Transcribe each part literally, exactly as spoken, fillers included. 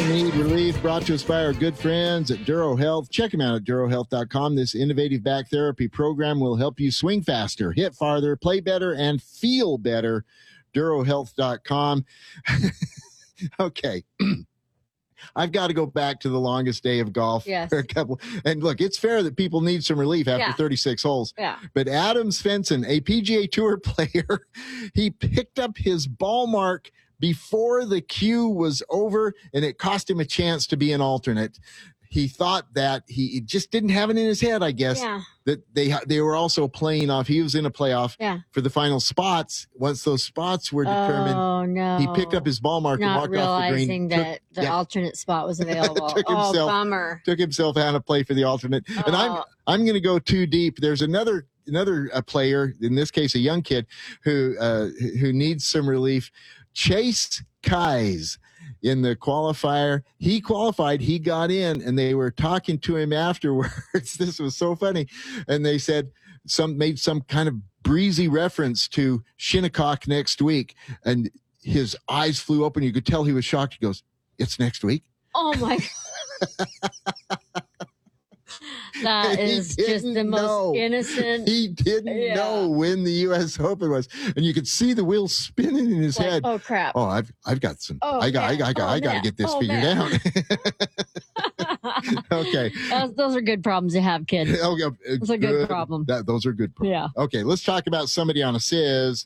need relief, brought to us by our good friends at Duro Health. Check them out at duro health dot com. This innovative back therapy program will help you swing faster, hit farther, play better, and feel better. duro health dot com. Okay. I've got to go back to the longest day of golf. Yes. For a couple. And look, it's fair that people need some relief after Yeah. thirty-six holes. Yeah. But Adam Svensson, a P G A Tour player, he picked up his ball mark before the queue was over, and it cost him a chance to be an alternate. He thought that he just didn't have it in his head, I guess, Yeah. that they they were also playing off. He was in a playoff Yeah. for the final spots. Once those spots were determined, Oh, no. he picked up his ball mark and Not walked off the green. realizing that Took- the yeah. alternate spot was available. Took oh, himself- bummer. took himself out to play for the alternate. And I'm Oh. I'm going to go too deep. There's another another uh, player, in this case a young kid, who uh, who needs some relief. Chase Keyes in the qualifier. He qualified, he got in, and they were talking to him afterwards. This was so funny. And they said some made some kind of breezy reference to Shinnecock next week, and his eyes flew open. You could tell he was shocked. He goes, "It's next week?" Oh, my That He is just the didn't most know. innocent. He didn't Yeah. know when the U S Open was, and you could see the wheels spinning in his like, head. oh, crap. Oh, I've I've got some. Oh, I got I man. got I got, Oh, I got to man. get this Oh, figured man. out. Okay. those, those are good problems to have, kids. Oh, yeah, uh, It's a good problem. That those are good problems. Yeah. Okay, let's talk about somebody on a Sizz.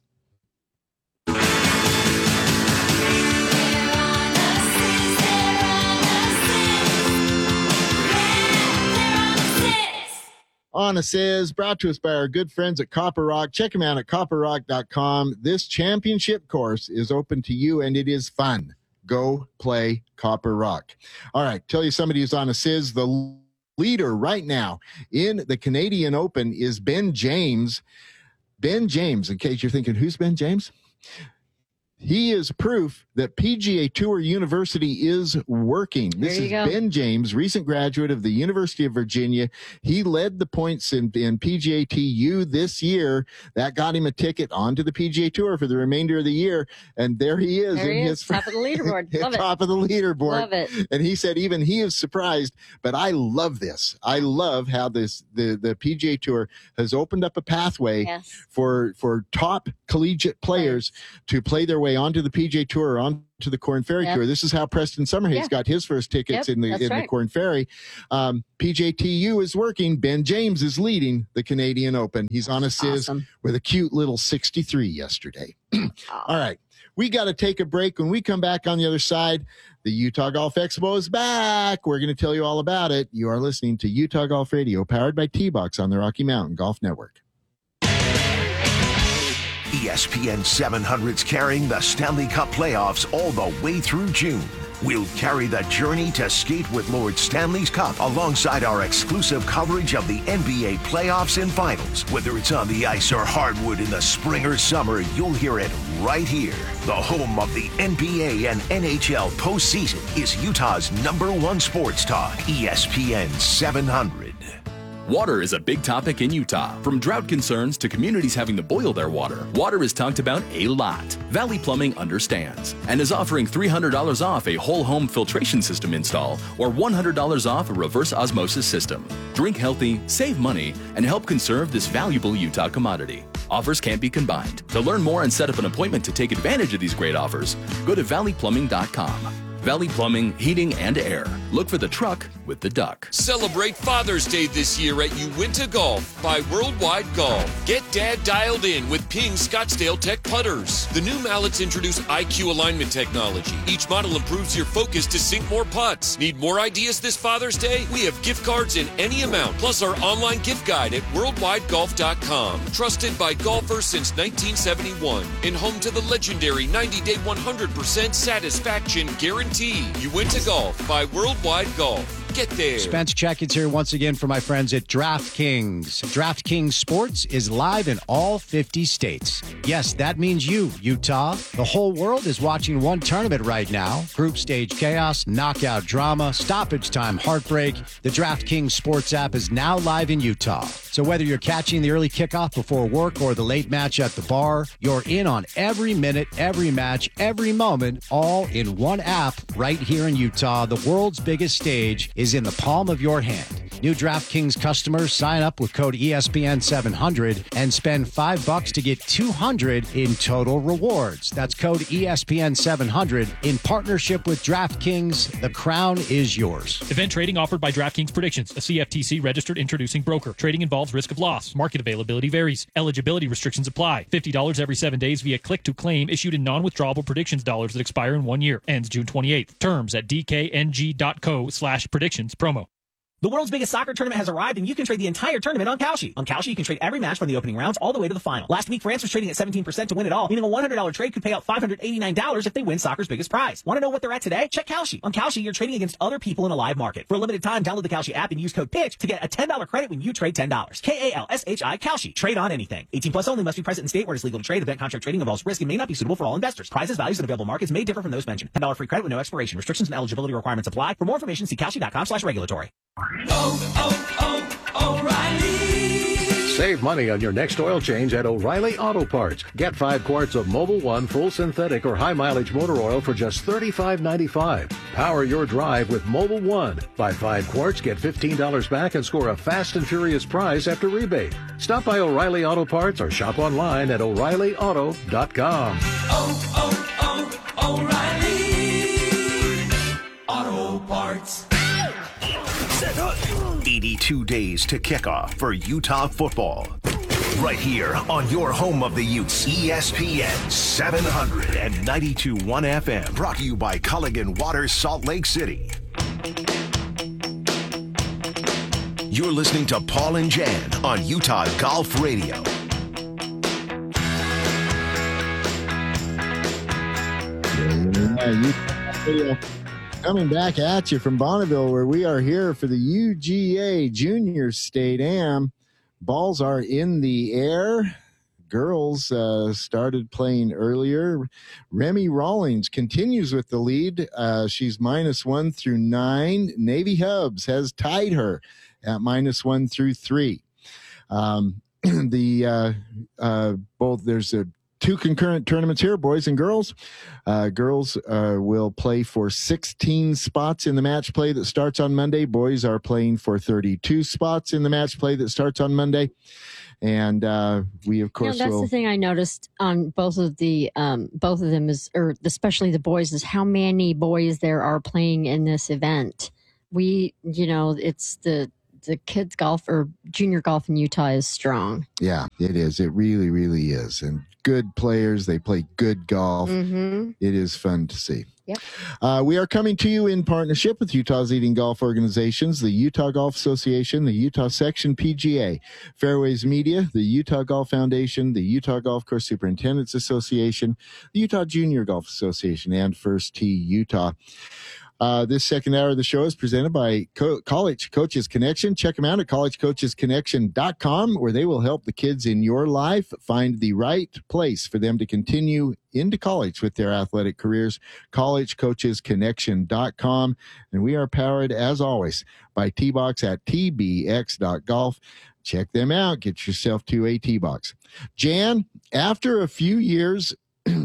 On a Sizz, brought to us by our good friends at Copper Rock. Check them out at copper rock dot com. This championship course is open to you, and it is fun. Go play Copper Rock. All right, tell you somebody who's on a Sizz. The leader right now in the Canadian Open is Ben James. Ben James, in case you're thinking, who's Ben James? He is proof that P G A Tour University is working. This There you is go. Ben James, recent graduate of the University of Virginia. He led the points in, in P G A T U this year. That got him a ticket onto the P G A Tour for the remainder of the year. And there he is There in he his is, top of the leaderboard. Love it. top of the leaderboard. Love it. And he said even he is surprised, but I love this. I love how this the, the P G A Tour has opened up a pathway Yes. for for top collegiate players to play their way onto the P G A Tour or onto the Corn Ferry Yep. Tour. This is how Preston Summerhays Yeah. got his first tickets Yep, in the that's in the right. Corn Ferry. Um, P G A T U is working. Ben James is leading the Canadian Open. He's on a Sizz Awesome. with a cute little sixty-three yesterday. All right. We got to take a break. When we come back on the other side, the Utah Golf Expo is back. We're going to tell you all about it. You are listening to Utah Golf Radio, powered by T-Box on the Rocky Mountain Golf Network. E S P N seven hundred's carrying the Stanley Cup playoffs all the way through June. We'll carry the journey to skate with Lord Stanley's Cup alongside our exclusive coverage of the N B A playoffs and finals. Whether it's on the ice or hardwood in the spring or summer, you'll hear it right here. The home of the N B A and N H L postseason is Utah's number one sports talk, E S P N seven hundred. Water is a big topic in Utah. From drought concerns to communities having to boil their water, water is talked about a lot. Valley Plumbing understands and is offering three hundred dollars off a whole home filtration system install or one hundred dollars off a reverse osmosis system. Drink healthy, save money, and help conserve this valuable Utah commodity. Offers can't be combined. To learn more and set up an appointment to take advantage of these great offers, go to valley plumbing dot com. Valley Plumbing, Heating, and Air. Look for the truck with the duck. Celebrate Father's Day this year at Uinta Golf by Worldwide Golf. Get Dad dialed in with Ping Scottsdale Tech putters. The new mallets introduce I Q alignment technology. Each model improves your focus to sink more putts. Need more ideas this Father's Day? We have gift cards in any amount, plus our online gift guide at worldwide golf dot com. Trusted by golfers since nineteen seventy-one and home to the legendary ninety-day one hundred percent satisfaction guarantee. Uinta Golf by Worldwide Golf. Get there. Spence Checkins here once again for my friends at DraftKings. DraftKings Sports is live in all fifty states. Yes, that means you, Utah. The whole world is watching one tournament right now. Group stage chaos, knockout drama, stoppage time heartbreak. The DraftKings Sports app is now live in Utah. So whether you're catching the early kickoff before work or the late match at the bar, you're in on every minute, every match, every moment, all in one app right here in Utah. The world's biggest stage is in the palm of your hand. New DraftKings customers sign up with code E S P N seven hundred and spend five bucks to get two hundred in total rewards. That's code E S P N seven hundred in partnership with DraftKings. The crown is yours. Event trading offered by DraftKings Predictions, a C F T C registered introducing broker. Trading involves risk of loss. Market availability varies. Eligibility restrictions apply. fifty dollars every seven days via click to claim issued in non-withdrawable predictions dollars that expire in one year. Ends June twenty-eighth. Terms at dkng.co slash predictions promo. The world's biggest soccer tournament has arrived, and you can trade the entire tournament on Kalshi. On Kalshi, you can trade every match from the opening rounds all the way to the final. Last week, France was trading at seventeen percent to win it all, meaning a one hundred dollars trade could pay out five hundred eighty-nine dollars if they win soccer's biggest prize. Want to know what they're at today? Check Kalshi. On Kalshi, you're trading against other people in a live market. For a limited time, download the Kalshi app and use code PITCH to get a ten dollars credit when you trade ten dollars. K A L S H I, Kalshi. Trade on anything. eighteen plus only, must be present in state where it's legal to trade. Event contract trading involves risk and may not be suitable for all investors. Prizes, values, and available markets may differ from those mentioned. ten dollars free credit with no expiration. Restrictions and eligibility requirements apply. For more information, see Kalshi.com slash regulatory. Oh, oh, oh, O'Reilly. Save money on your next oil change at O'Reilly Auto Parts. Get five quarts of Mobil one full synthetic or high mileage motor oil for just thirty-five ninety-five. Power your drive with Mobil one. Buy five quarts, get fifteen dollars back, and score a fast and furious prize after rebate. Stop by O'Reilly Auto Parts or shop online at O'Reilly Auto dot com. Oh, oh, oh, O'Reilly Auto Parts. eighty-two days to kickoff for Utah football. Right here on your home of the Utes, E S P N seven hundred ninety-two point one F M. Brought to you by Culligan Water, Salt Lake City. You're listening to Paul and Jan on Utah Golf Radio. Yeah, Utah Radio. Coming back at you from Bonneville, where we are here for the U G A Junior State Am. Balls are in the air. Girls uh, started playing earlier. Remy Rawlings continues with the lead. Uh, she's minus one through nine. Navy Hubs has tied her at minus one through three. Um, the uh, uh, both there's a two concurrent tournaments here, boys and girls. Uh, girls uh, will play for sixteen spots in the match play that starts on Monday. Boys are playing for thirty-two spots in the match play that starts on Monday. And uh, we, of course, you know, that's will... the thing I noticed on both of the um, both of them is, or especially the boys, is how many boys there are playing in this event. We, you know, it's the the kids golf or junior golf in Utah is strong. Yeah, it is. It really, really is. And good players. They play good golf. Mm-hmm. It is fun to see. Yep. Uh, we are coming to you in partnership with Utah's leading golf organizations, the Utah Golf Association, the Utah Section P G A, Fairways Media, the Utah Golf Foundation, the Utah Golf Course Superintendents Association, the Utah Junior Golf Association, and First Tee Utah. Uh, this second hour of the show is presented by Co- College Coaches Connection. Check them out at college coaches connection dot com, where they will help the kids in your life find the right place for them to continue into college with their athletic careers. college coaches connection dot com. And we are powered, as always, by T-Box at t b x dot golf. Check them out. Get yourself to a T-Box. Jan, after a few years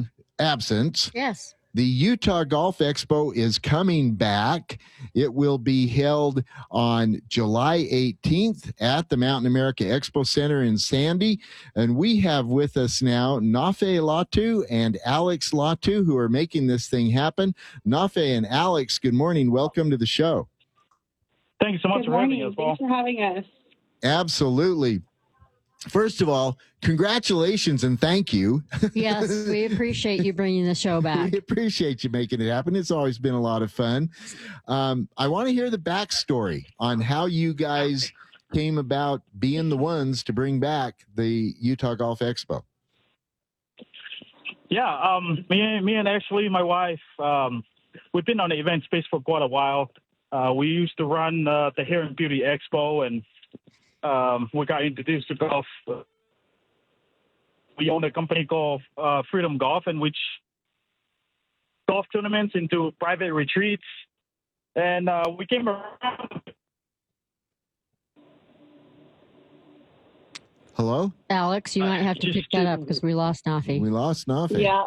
absence, yes, the Utah Golf Expo is coming back. It will be held on July eighteenth at the Mountain America Expo Center in Sandy. And we have with us now Nafe Latu and Alex Latu, who are making this thing happen. Nafe and Alex, good morning. Welcome to the show. Thank you so much Good for morning. having us, Paul. Thanks for having us. Absolutely. First of all, congratulations and thank you. Yes, we appreciate you bringing the show back. We appreciate you making it happen. It's always been a lot of fun. Um, I want to hear the backstory on how you guys came about being the ones to bring back the Utah Golf Expo. Yeah, um, me, and, me and actually my wife, um, we've been on the event space for quite a while. Uh, we used to run uh, the Hair and Beauty Expo, and um, we got introduced to golf. We own a company called uh, Freedom Golf, in which golf tournaments into private retreats. And uh, we came around. Hello? Alex, you might have to pick that up because we lost Nafi. We lost Nafi. Yeah.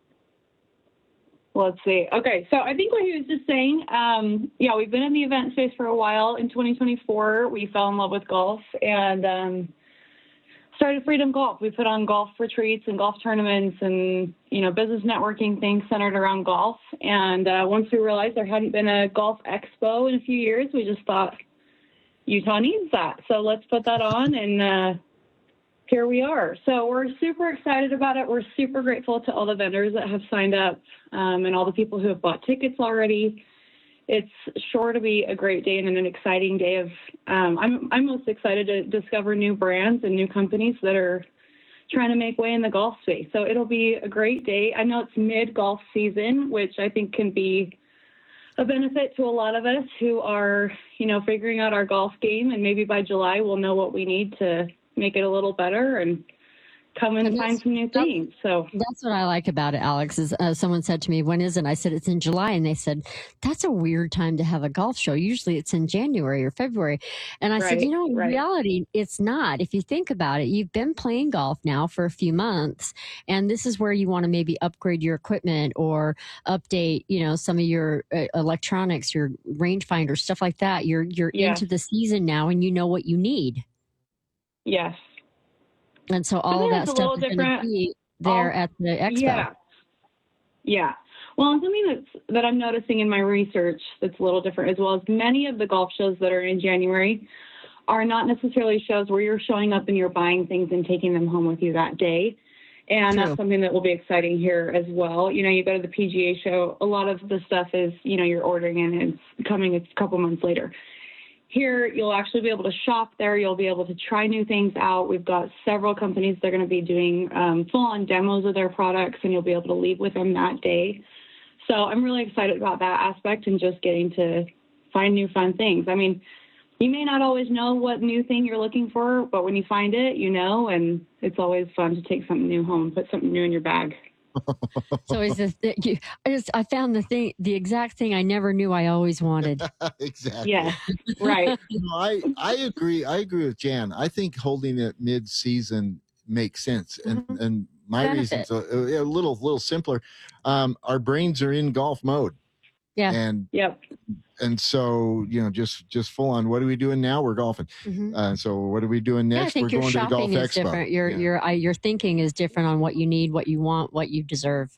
Let's see. Okay, so I think what he was just saying, um, yeah, we've been in the event space for a while. In twenty twenty-four, we fell in love with golf and um, started Freedom Golf. We put on golf retreats and golf tournaments and, you know, business networking things centered around golf. And uh, once we realized there hadn't been a golf expo in a few years, we just thought, Utah needs that. So let's put that on, and uh, here we are. So we're super excited about it. We're super grateful to all the vendors that have signed up um, and all the people who have bought tickets already. It's sure to be a great day and an exciting day of, um, I'm, I'm most excited to discover new brands and new companies that are trying to make way in the golf space. So it'll be a great day. I know it's mid-golf season, which I think can be a benefit to a lot of us who are, you know, figuring out our golf game, and maybe by July we'll know what we need to make it a little better and come in and find some new things. So that's what I like about it, Alex, is uh, someone said to me, when is it? I said, it's in July. And they said, that's a weird time to have a golf show. Usually it's in January or February. And I Right, said, you know, in right. reality, it's not. If you think about it, you've been playing golf now for a few months, and this is where you want to maybe upgrade your equipment or update, you know, some of your uh, electronics, your rangefinder, stuff like that. You're, you're Yeah. into the season now, and you know what you need. Yes. And so all of Something that that's a stuff little is going to different. be there All- at the expo. Yeah. Yeah. Well, and something that's, that I'm noticing in my research that's a little different as well is many of the golf shows that are in January are not necessarily shows where you're showing up and you're buying things and taking them home with you that day. And True. that's something that will be exciting here as well. You know, you go to the P G A show, a lot of the stuff is, you know, you're ordering and it's coming a couple months later. Here, you'll actually be able to shop there. You'll be able to try new things out. We've got several companies that are going to be doing um, full-on demos of their products, and you'll be able to leave with them that day. So I'm really excited about that aspect and just getting to find new fun things. I mean, you may not always know what new thing you're looking for, but when you find it, you know, and it's always fun to take something new home, put something new in your bag. So is this, the, you, I just I found the thing, the exact thing I never knew I always wanted. Exactly. Yeah, right. You know, I, I agree. I agree with Jan. I think holding it mid-season makes sense. And, Mhm. and my Benefit. reasons are a little, little simpler. Um, our brains are in golf mode. Yeah. And, Yep. and so, you know, just, just full on, what are we doing now? We're golfing. Mhm. Uh, so what are we doing Yeah, I next? think We're your going to the golf shopping is expo. different. Your Yeah. your I, your thinking is different on what you need, what you want, what you deserve.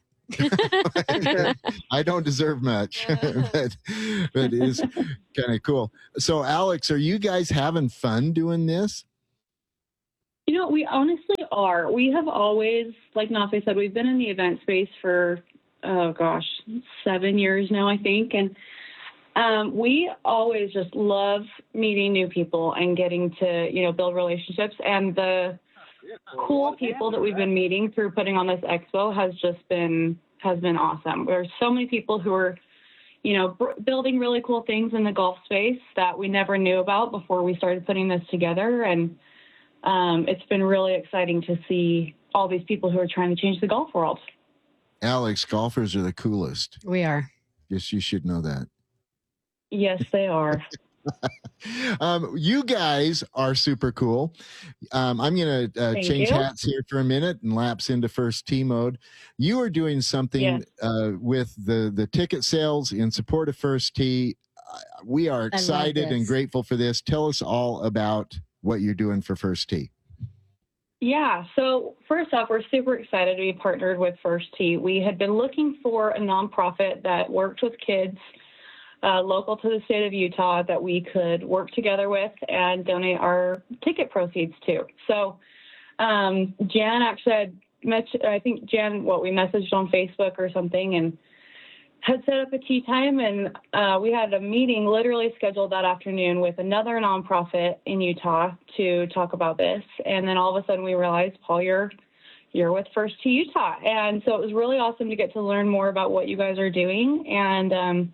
I don't deserve much, but, but it is kind of cool. So, Alex, are you guys having fun doing this? You know, we honestly are. We have always, like Nafi said, we've been in the event space for, oh gosh, seven years now, I think. And um, we always just love meeting new people and getting to, you know, build relationships. And the cool people that we've been meeting through putting on this expo has just been, has been awesome. There's so many people who are, you know, b- building really cool things in the golf space that we never knew about before we started putting this together. And um, it's been really exciting to see all these people who are trying to change the golf world. Alex, golfers are the coolest. We are. Yes, you should know that. Yes, they are. um, you guys are super cool. Um, I'm going to uh, Thank change you. hats here for a minute and lapse into first tee mode. You are doing something Yes. uh, with the, the ticket sales in support of First Tee. Uh, we are love excited and this. grateful for this. Tell us all about what you're doing for First Tee. Yeah, so first off, we're super excited to be partnered with First Tee. We had been looking for a nonprofit that worked with kids uh, local to the state of Utah that we could work together with and donate our ticket proceeds to. So um, Jan actually had met, I think Jan, what we messaged on Facebook or something, and had set up a tea time, and uh, we had a meeting literally scheduled that afternoon with another nonprofit in Utah to talk about this. And then all of a sudden we realized, Paul, you're, you're with First Tee Utah. And so it was really awesome to get to learn more about what you guys are doing. And um,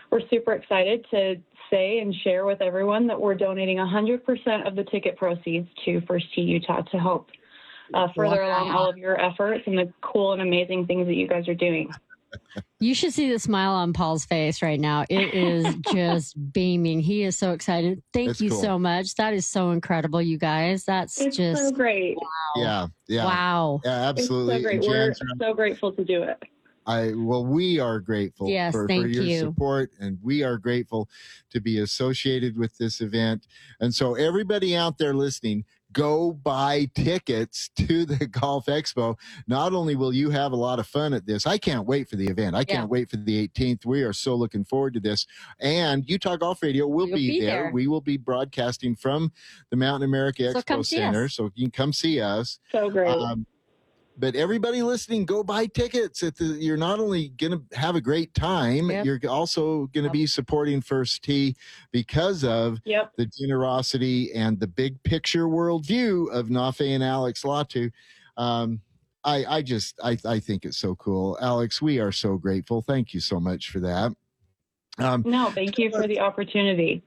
we're super excited to say and share with everyone that we're donating one hundred percent of the ticket proceeds to First Tee Utah to help uh, further Wow. along all of your efforts and the cool and amazing things that you guys are doing. You should see the smile on Paul's face right now. It is just beaming. He is so excited. Thank That's you cool. so much. That is so incredible, you guys. That's It's just so great. wow. Yeah, yeah, Wow. yeah, It's absolutely. so great. And We're Jan's right. so grateful to do it. I well, we are grateful Yes, for, for thank your you. support, and we are grateful to be associated with this event. And so, everybody out there listening, go buy tickets to the Golf Expo. Not only will you have a lot of fun at this, I can't wait for the event. I can't Yeah. wait for the eighteenth. We are so looking forward to this. And Utah Golf Radio will We'll be, be there. there. We will be broadcasting from the Mountain America So Expo come see Center, us. so you can come see us. So great. Um, but everybody listening, go buy tickets. At the, you're not only going to have a great time, Yep. you're also going to Yep. be supporting First Tee because of Yep. the generosity and the big picture worldview of Nafe and Alex Latu. Um, I, I just, I, I think it's so cool. Alex, we are so grateful. Thank you so much for that. Um, No, thank you for the opportunity.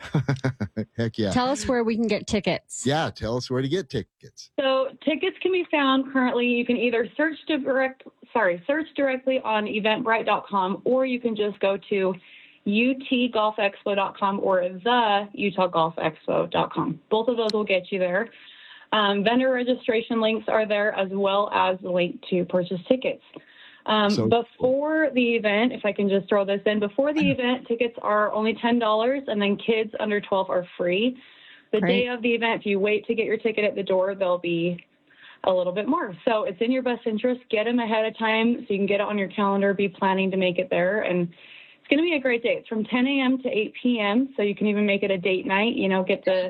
heck yeah. Tell us where we can get tickets. Yeah. Tell us where to get tickets. So tickets can be found currently. You can either search direct, sorry, search directly on eventbrite dot com, or you can just go to U T golf expo dot com or the Utah golf expo dot com. Both of those will get you there. Um, vendor registration links are there, as well as the link to purchase tickets. Um, So- before the event, if I can just throw this in, before the event, tickets are only ten dollars, and then kids under twelve are free. The Great. day of the event, if you wait to get your ticket at the door, they'll be a little bit more. So it's in your best interest. Get them ahead of time so you can get it on your calendar, be planning to make it there. And it's going to be a great day. It's from ten a.m. to eight p.m., so you can even make it a date night, you know, get the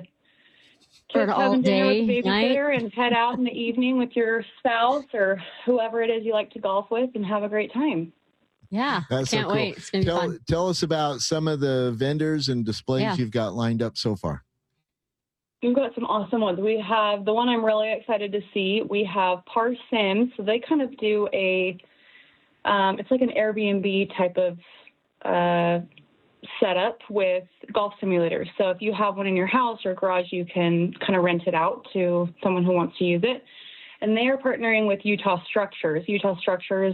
For an kids having dinner with the all-day night. babysitter and head out in the evening with your spouse or whoever it is you like to golf with and have a great time. Yeah. I That's so can't cool. wait. It's going to be Tell, fun. tell us about some of the vendors and displays Yeah. you've got lined up so far. We've got some awesome ones. We have the one I'm really excited to see. We have Par Sims. So they kind of do a, um, it's like an Airbnb type of uh, setup with golf simulators. So if you have one in your house or garage, you can kind of rent it out to someone who wants to use it. And they are partnering with Utah Structures. Utah Structures,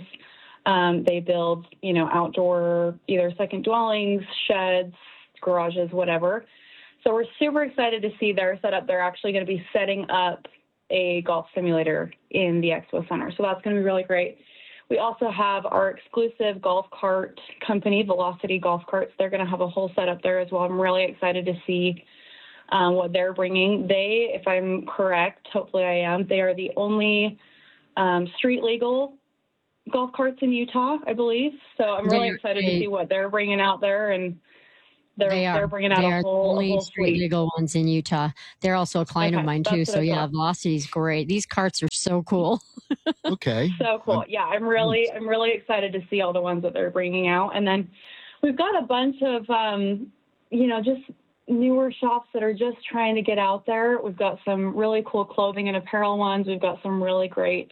um, they build, you know, outdoor, either second dwellings, sheds, garages, whatever. So we're super excited to see their setup. They're actually going to be setting up a golf simulator in the Expo Center. So that's going to be really great. We also have our exclusive golf cart company, Velocity Golf Carts. They're going to have a whole setup there as well. I'm really excited to see um, what they're bringing. They, if I'm correct, hopefully I am, they are the only um, street legal golf carts in Utah, I believe. So I'm really They're excited to great. see what they're bringing out there, and they're They are. they're bringing out they a are the whole, a only whole street fleet. legal ones in Utah. They're also a client Okay, of mine that's too. what So I yeah, thought. Velocity's great. These carts are so cool. Okay. So cool. Yeah, I'm really I'm really excited to see all the ones that they're bringing out. And then we've got a bunch of um, you know, just newer shops that are just trying to get out there. We've got some really cool clothing and apparel ones. We've got some really great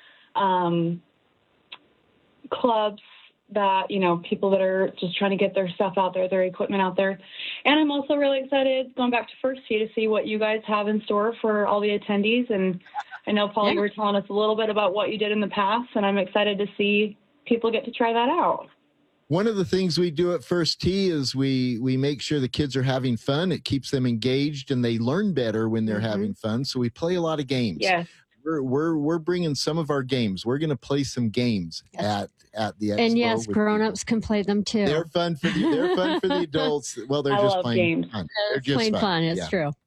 um, clubs that, you know, people that are just trying to get their stuff out there, their equipment out there. And I'm also really excited, going back to First Tee, to see what you guys have in store for all the attendees. And I know, Paul, Yeah. you were telling us a little bit about what you did in the past, and I'm excited to see people get to try that out. One of the things we do at First Tee is we we make sure the kids are having fun. It keeps them engaged, and they learn better when they're Mhm. having fun. So we play a lot of games. Yes. We're we're we're bringing some of our games. We're going to play some games Yes. at at the expo. And yes, with grown-ups can play them too. They're fun for the they're fun for the adults. Well, they're I just love plain games. fun. They're It's just plain fun. It's Yeah. true.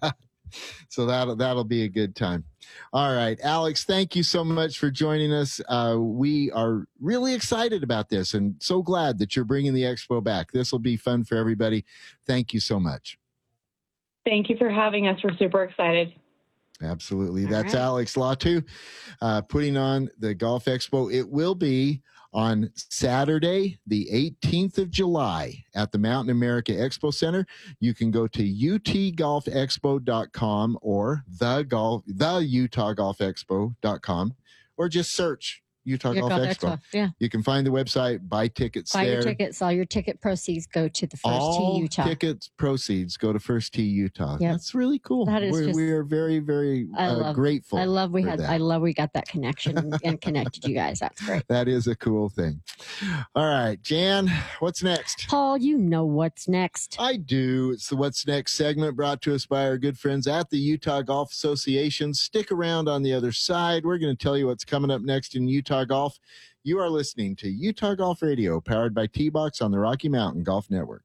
So that'll that'll be a good time. All right, Alex, thank you so much for joining us. Uh, we are really excited about this, and so glad that you're bringing the expo back. This will be fun for everybody. Thank you so much. Thank you for having us. We're super excited. Absolutely. All That's right. Alex Latu uh, putting on the Golf Expo. It will be on Saturday, the eighteenth of July at the Mountain America Expo Center. You can go to U T golf expo dot com or the golf, the Utah golf expo dot com, or just search Utah, Utah Golf Golf Expo. Expo, yeah. You can find the website, buy tickets Buy there. your tickets. All your ticket proceeds go to the First All Tee Utah. tickets proceeds go to First Tee Utah. Yep. That's really cool. That is We're, just- we are very, very I uh, love, grateful. I love we for had. that. I love we got that connection and, and connected you guys. That's great. That is a cool thing. All right, Jan, what's next? Paul, you know what's next. I do. It's the What's Next segment brought to us by our good friends at the Utah Golf Association. Stick around on the other side. We're going to tell you what's coming up next in Utah Golf. You are listening to Utah Golf Radio, powered by T-Box on the Rocky Mountain Golf Network.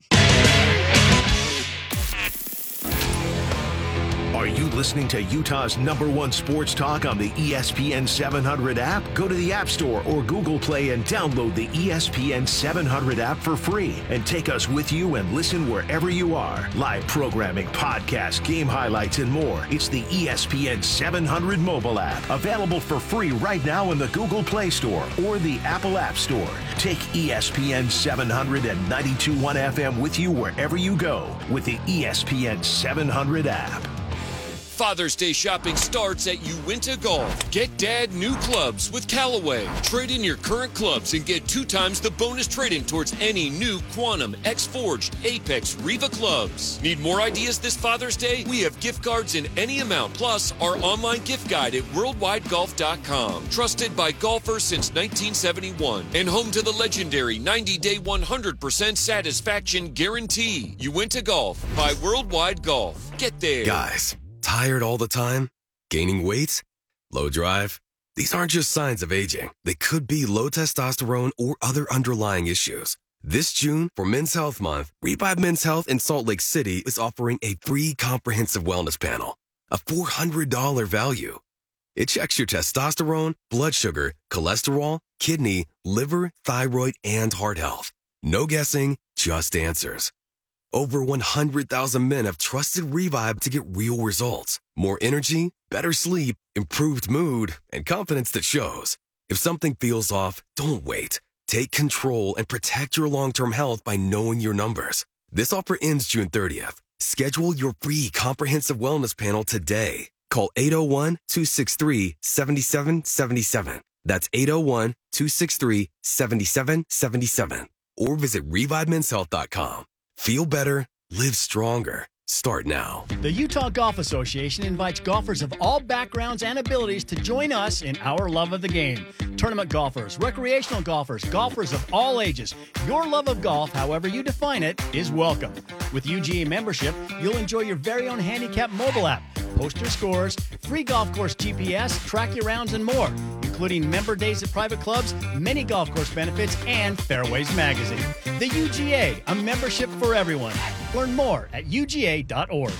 Are you listening to Utah's number one sports talk on the E S P N seven hundred app? Go to the App Store or Google Play and download the E S P N seven hundred app for free and take us with you and listen wherever you are. Live programming, podcasts, game highlights, and more. It's the E S P N seven hundred mobile app, available for free right now in the Google Play Store or the Apple App Store. Take E S P N seven hundred and ninety-two point one F M with you wherever you go with the E S P N seven hundred app. Father's Day shopping starts at Uinta Golf. Get Dad new clubs with Callaway. Trade in your current clubs and get two times the bonus trade-in towards any new Quantum, X-Forged, Apex, Riva clubs. Need more ideas this Father's Day? We have gift cards in any amount, plus our online gift guide at worldwide golf dot com. Trusted by golfers since nineteen seventy-one and home to the legendary ninety-day one hundred percent satisfaction guarantee. Uinta Golf by Worldwide Golf. Get there. Guys, tired all the time? Gaining weight? Low drive? These aren't just signs of aging. They could be low testosterone or other underlying issues. This June, for Men's Health Month, Revive Men's Health in Salt Lake City is offering a free comprehensive wellness panel, a four hundred dollars value. It checks your testosterone, blood sugar, cholesterol, kidney, liver, thyroid, and heart health. No guessing, just answers. Over one hundred thousand men have trusted Revive to get real results. More energy, better sleep, improved mood, and confidence that shows. If something feels off, don't wait. Take control and protect your long-term health by knowing your numbers. This offer ends June thirtieth. Schedule your free comprehensive wellness panel today. Call eight oh one, two six three, seven seven seven seven. That's eight oh one, two six three, seven seven seven seven. Or visit revive men's health dot com. Feel better, live stronger. Start now. The Utah Golf Association invites golfers of all backgrounds and abilities to join us in our love of the game. Tournament golfers, recreational golfers, golfers of all ages. Your love of golf, however you define it, is welcome. With U G A membership, you'll enjoy your very own handicap mobile app, post your scores, free golf course G P S, track your rounds, and more, including member days at private clubs, many golf course benefits, and Fairways Magazine. The U G A, a membership for everyone. Learn more at U G A dot org.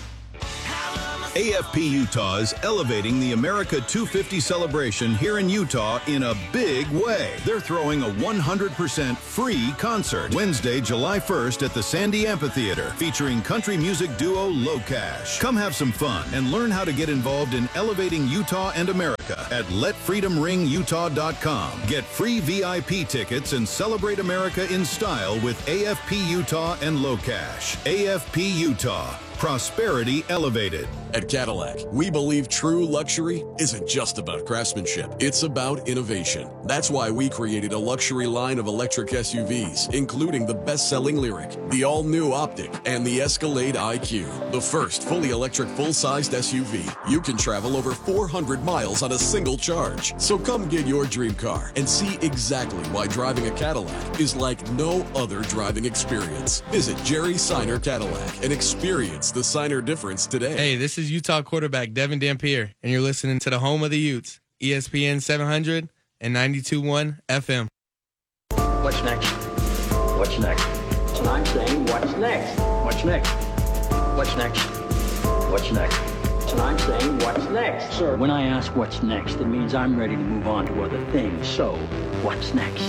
A F P Utah is elevating the America two fifty celebration here in Utah in a big way. They're throwing a one hundred percent free concert Wednesday, July first at the Sandy Amphitheater, featuring country music duo Low Cash. Come have some fun and learn how to get involved in elevating Utah and America at let freedom ring utah dot com. Get free V I P tickets and celebrate America in style with A F P Utah and Low Cash. A F P Utah. Prosperity elevated. At Cadillac, we believe true luxury isn't just about craftsmanship. It's about innovation. That's why we created a luxury line of electric S U Vs, including the best-selling Lyriq, the all-new Optic, and the Escalade I Q, the first fully electric full-sized S U V. You can travel over four hundred miles on a single charge. So come get your dream car and see exactly why driving a Cadillac is like no other driving experience. Visit Jerry Seiner Cadillac and experience the Seiner difference today. Hey, this is Utah quarterback Devin Dampier, and you're listening to the home of the Utes, E S P N seven hundred and ninety-two point one F M. What's next? What's next? And I'm saying, what's next? What's next? What's next? What's next? And I'm saying, what's next? Sir, when I ask what's next, it means I'm ready to move on to other things. So, what's next?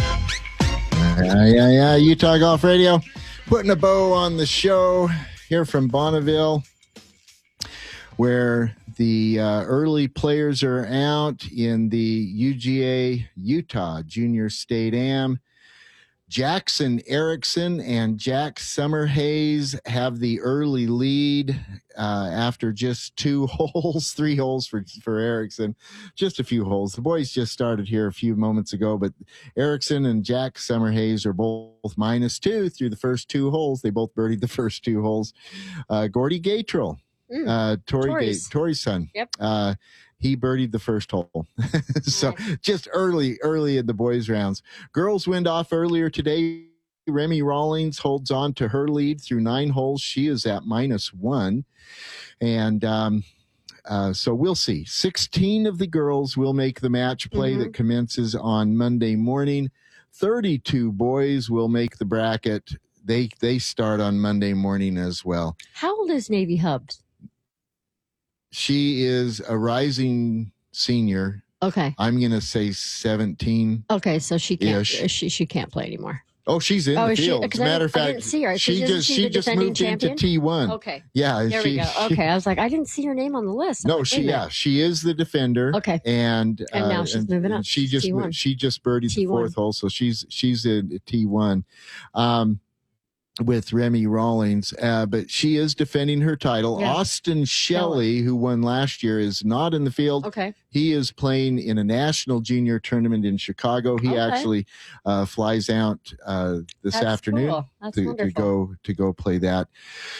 Yeah, yeah, yeah. Utah Golf Radio, putting a bow on the show here from Bonneville, where the uh, early players are out in the U G A Utah Junior State Am. Jackson Erickson and Jack Summerhays have the early lead uh, after just two holes, three holes for, for Erickson, just a few holes. The boys just started here a few moments ago, but Erickson and Jack Summerhays are both minus two through the first two holes. They both birdied the first two holes. Uh, Gordy Gatrell, mm, uh, Tori Tori's. Ga- Tori's son. Yep. Uh, He birdied the first hole. So just early, early in the boys' rounds. Girls went off earlier today. Remy Rawlings holds on to her lead through nine holes. She is at minus one. And um, uh, so we'll see. sixteen of the girls will make the match play mm-hmm. that commences on Monday morning. thirty-two boys will make the bracket. They, they start on Monday morning as well. How old is Navy Hubs? She is a rising senior. Okay. I'm going to say seventeen. Okay, so she can't Ish. she she can't play anymore. Oh, she's in oh, the is field. She, As a matter of I fact, didn't see her. she Isn't just she, she the just defending moved champion? into T one. Okay. Yeah. There she, we go. Okay. She, I was like, I didn't see her name on the list. I'm no, like, she wait a yeah, minute. she is the defender. Okay. And And now uh, she's and, moving up. and she just T one. she just birdied T one. the fourth hole, so she's she's in T one. Um with Remy Rawlings, uh, but she is defending her title. Yeah. Austin Shelley, who won last year, is not in the field. Okay. He is playing in a national junior tournament in Chicago. He Okay. actually uh, flies out uh, this That's afternoon cool. That's to, to wonderful. go to go play that.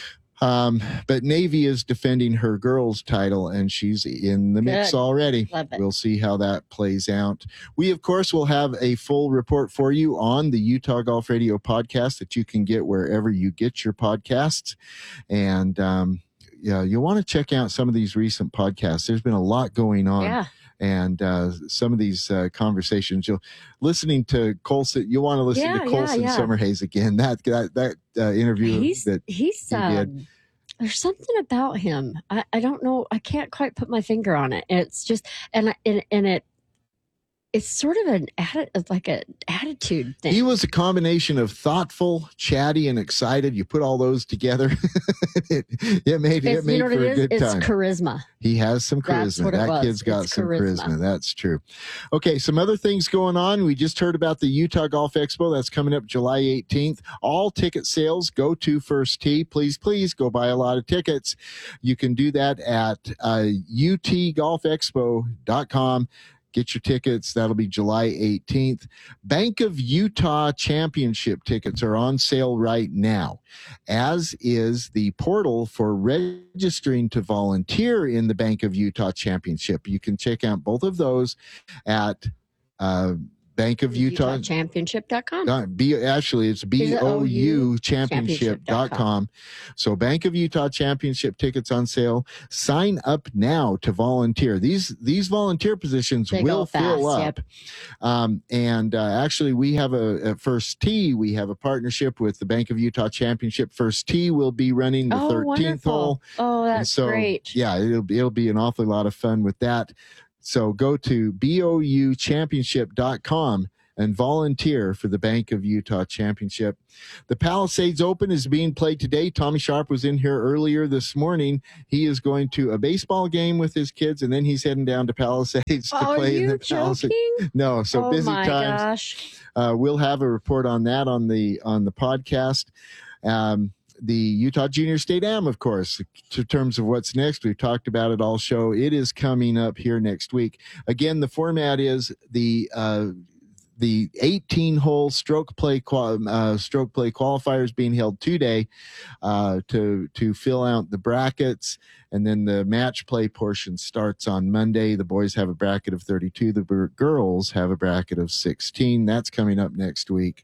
Um, but Navy is defending her girls title, and she's in the mix Good. already. Love it. We'll see how that plays out. We, of course, will have a full report for you on the Utah Golf Radio podcast that you can get wherever you get your podcasts. And, um, yeah, you'll want to check out some of these recent podcasts. There's been a lot going on. Yeah. And uh, some of these uh, conversations, you'll listening to Colson. You'll want to listen Yeah, to yeah, Colson yeah. Summerhays again. That that that uh, interview He's that he's he um, did. there's something about him. I, I don't know. I can't quite put my finger on it. It's just and and, and it it's sort of an atti- like an attitude thing. He was a combination of thoughtful, chatty, and excited. You put all those together, it, it made It's- it made you know what for it a is? good It's time. charisma. He has some That's charisma. what it That was. kid's got It's some charisma. charisma. That's true. Okay, some other things going on. We just heard about the Utah Golf Expo. That's coming up July eighteenth. All ticket sales go to First Tee. Please, please go buy a lot of tickets. You can do that at uh, U T golf expo dot com. Get your tickets. That'll be July eighteenth. Bank of Utah Championship tickets are on sale right now, as is the portal for registering to volunteer in the Bank of Utah Championship. You can check out both of those at uh, Bank of Utah. Utah Championship dot com. Uh, B, actually, it's B O U championship dot com. So Bank of Utah Championship tickets on sale. Sign up now to volunteer. These these volunteer positions They will go fast, fill up. yep. Um, and uh, actually, we have a at First Tee. We have a partnership with the Bank of Utah Championship. First Tee will be running the Oh, thirteenth wonderful. hole. Oh, And that's so, great. Yeah, it'll be, it'll be an awfully lot of fun with that. So go to B O U championship dot com and volunteer for the Bank of Utah Championship. The Palisades Open is being played today. Tommy Sharp was in here earlier this morning. He is going to a baseball game with his kids, and then he's heading down to Palisades to Are play in you the Palisades. joking? No, so oh busy my times. gosh. Uh, we'll have a report on that on the on the podcast. Um, the Utah Junior State Am, of course, in terms of what's next, we've talked about it all show. It is coming up here next week. Again, the format is the uh, the eighteen hole stroke play qual- uh, stroke play qualifiers being held today uh, to to fill out the brackets, and then the match play portion starts on Monday. The boys have a bracket of thirty-two. The b- girls have a bracket of sixteen. That's coming up next week.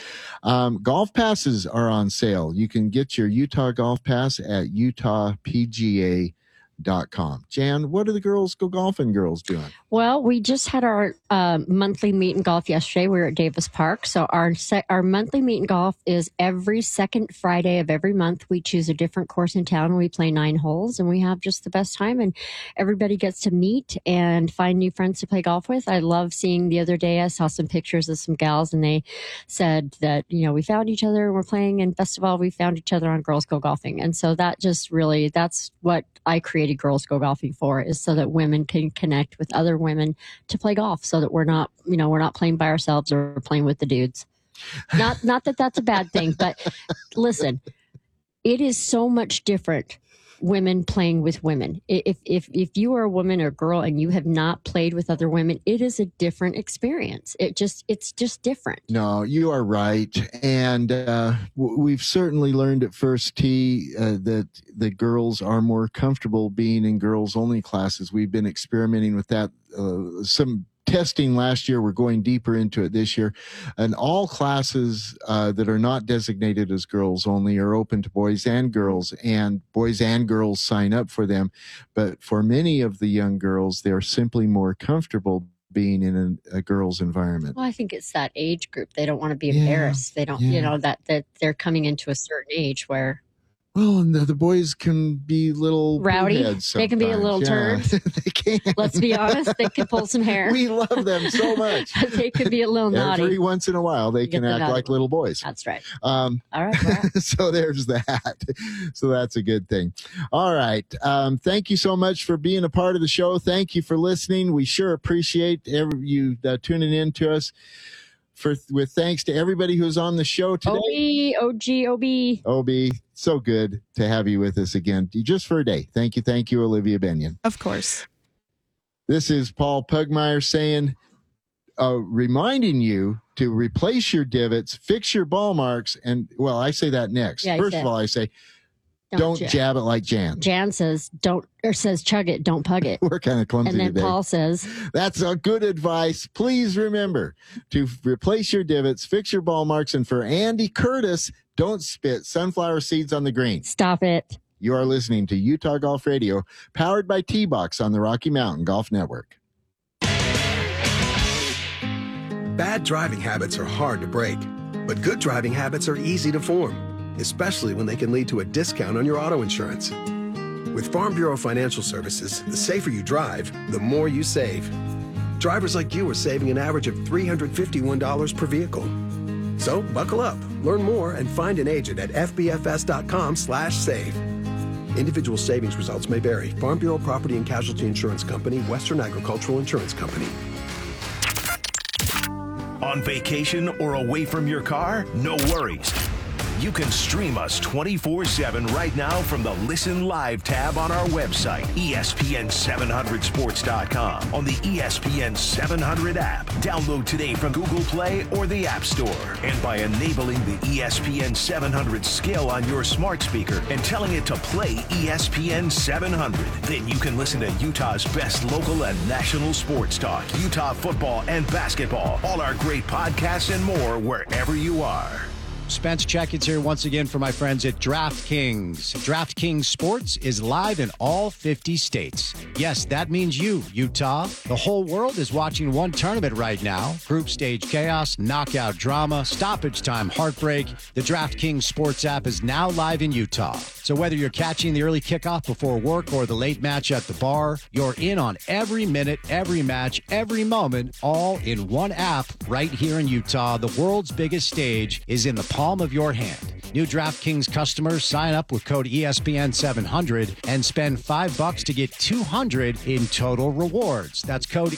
Um, golf passes are on sale. You can get your Utah Golf Pass at utah p g a dot com. Jan, what are the girls go golfing girls doing? Well, we just had our uh, monthly meet and golf yesterday. We were at Davis Park. So our se- our monthly meet and golf is every second Friday of every month. We choose a different course in town. We play nine holes, and we have just the best time. And everybody gets to meet and find new friends to play golf with. I love seeing the other day. I saw some pictures of some gals, and they said that you know we found each other and we're playing in Best of All. We found each other on Girls Go Golfing, and so that just really that's what I created Girls Go Golfing for, is so that women can connect with other women to play golf, so that we're not, you know, we're not playing by ourselves or playing with the dudes. Not not that that's a bad thing, but listen, it is so much different. Women playing with women. If if if you are a woman or girl and you have not played with other women, it is a different experience. It just it's just different. No, you are right, and uh, w- we've certainly learned at First Tee uh, that the girls are more comfortable being in girls only classes. We've been experimenting with that. Uh, some testing last year. We're going deeper into it this year. And all classes uh, that are not designated as girls only are open to boys and girls, and boys and girls sign up for them. But for many of the young girls, they're simply more comfortable being in a, a girl's environment. Well, I think it's that age group. They don't want to be embarrassed. Yeah, they don't, yeah. you know, that, that they're coming into a certain age where. Well, and the, the boys can be little rowdy. They can be a little yeah. turd. They can. Let's be honest. They can pull some hair. We love them so much. They could be a little naughty. Every once in a while, they you can act the like little boys. That's right. Um, All right. Well. So there's that. So that's a good thing. All right. Um, thank you so much for being a part of the show. Thank you for listening. We sure appreciate every, you uh, tuning in to us. For, with thanks to everybody who's on the show today. O B, O G, O B. O B, so good to have you with us again, just for a day. Thank you, thank you, Olivia Benyon. Of course. This is Paul Pugmire saying, uh, reminding you to replace your divots, fix your ball marks, and, well, I say that next. Yeah, First said, of all, I say, don't, don't jab. jab it like Jan. Jan says, don't, or says, chug it, don't pug it. We're kind of clumsy And then today. Paul says, that's a good advice. Please remember to replace your divots, fix your ball marks, and for Andy Curtis, don't spit sunflower seeds on the green. Stop it. You are listening to Utah Golf Radio, powered by T-Box on the Rocky Mountain Golf Network. Bad driving habits are hard to break, but good driving habits are easy to form, especially when they can lead to a discount on your auto insurance. With Farm Bureau Financial Services, the safer you drive, the more you save. Drivers like you are saving an average of three hundred fifty-one dollars per vehicle. So buckle up, learn more, and find an agent at f b f s dot com slash save. Individual savings results may vary. Farm Bureau Property and Casualty Insurance Company, Western Agricultural Insurance Company. On vacation or away from your car? No worries. You can stream us twenty-four seven right now from the Listen Live tab on our website, E S P N seven hundred sports dot com, on the E S P N seven hundred app. Download today from Google Play or the App Store. And by enabling the E S P N seven hundred skill on your smart speaker and telling it to play E S P N seven hundred, then you can listen to Utah's best local and national sports talk, Utah football and basketball, all our great podcasts and more wherever you are. Spence Checkins here once again for my friends at DraftKings. DraftKings Sports is live in all fifty states. Yes, that means you, Utah. The whole world is watching one tournament right now. Group stage chaos, knockout drama, stoppage time heartbreak. The DraftKings Sports app is now live in Utah. So whether you're catching the early kickoff before work or the late match at the bar, you're in on every minute, every match, every moment, all in one app right here in Utah. The world's biggest stage is in the palm of your hand. New DraftKings customers sign up with code E S P N seven hundred and spend five bucks to get two hundred in total rewards. That's code